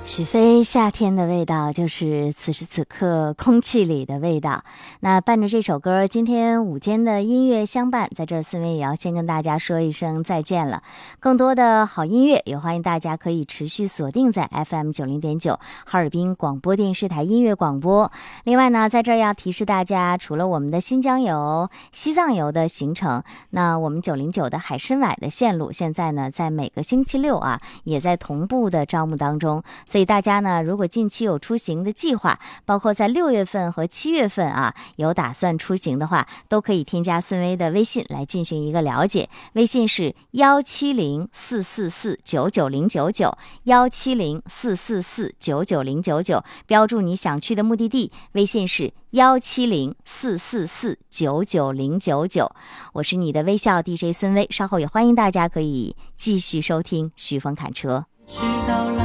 许飞夏天的味道就是此时此刻空气里的味道。那伴着这首歌，今天午间的音乐相伴，在这儿孙薇也要先跟大家说一声再见了。更多的好音乐也欢迎大家可以持续锁定在 FM90.9 哈尔滨广播电视台音乐广播。另外呢，在这儿要提示大家，除了我们的新疆游、西藏游的行程，那我们909的海参崴的线路现在呢在每个星期六也在同步的招募当中。所以大家呢，如果近期有出行的计划，包括在6月份和7月份有打算出行的话，都可以添加孙薇的微信来进行一个了解。微信是17044499099，17044499099，标注你想去的目的地，微信是17044499099。我是你的微笑 DJ 孙薇，稍后也欢迎大家可以继续收听徐峰侃车。